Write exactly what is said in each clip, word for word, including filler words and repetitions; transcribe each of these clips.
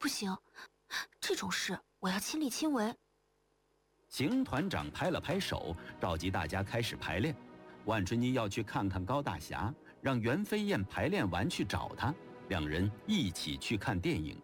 不行，这种事我要亲力亲为。 邢团长拍了拍手，召集大家开始排练。万春妮要去看看高大侠，让袁飞燕排练完去找他，两人一起去看电影。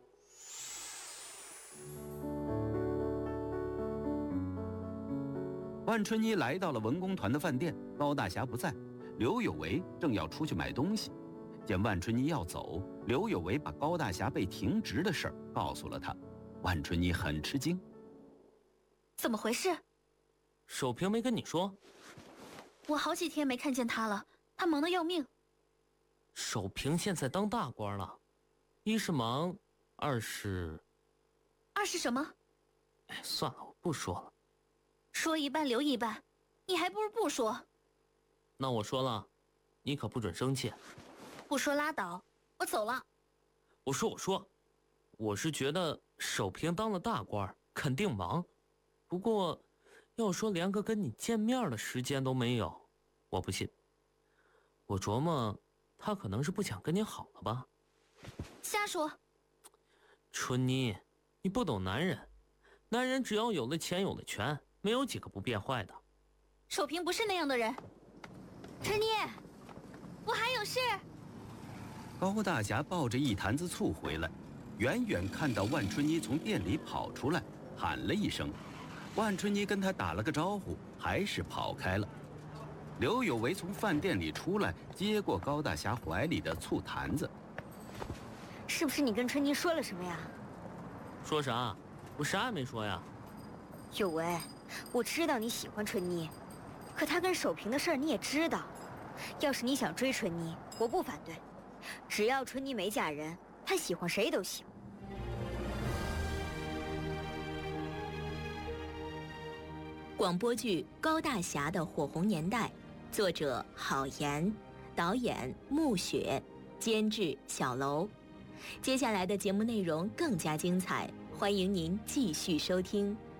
万春妮来到了文工团的饭店，高大侠不在，刘有为正要出去买东西。见万春妮要走，刘有为把高大侠被停职的事儿告诉了他。万春妮很吃惊， 怎么回事？ 守平没跟你说？ 我好几天没看见他了，他忙得要命。 守平现在当大官了，一是忙，二是…… 二是什么？ 哎，算了，我不说了。 说一半留一半，你还不如不说。 那我说了，你可不准生气。 不说拉倒，我走了。 我说我说，我是觉得守平当了大官，肯定忙。不过，要说连个跟你见面的时间都没有，我不信。我琢磨，他可能是不想跟你好了吧？ 瞎说。 春妮，你不懂男人，男人只要有了钱有了权，没有几个不变坏的。 守平不是那样的人。春妮，我还有事。 高大侠抱着一坛子醋回来，远远看到万春妮从店里跑出来，喊了一声。万春妮跟他打了个招呼，还是跑开了。刘有为从饭店里出来，接过高大侠怀里的醋坛子。 是不是你跟春妮说了什么呀？ 说啥？我啥也没说呀。 有为，我知道你喜欢春妮，可她跟守平的事儿你也知道。要是你想追春妮，我不反对，只要春妮没嫁人，她喜欢谁都行。 广播剧《高大侠的火红年代》，作者郝岩，导演穆雪，监制小楼。接下来的节目内容更加精彩，欢迎您继续收听。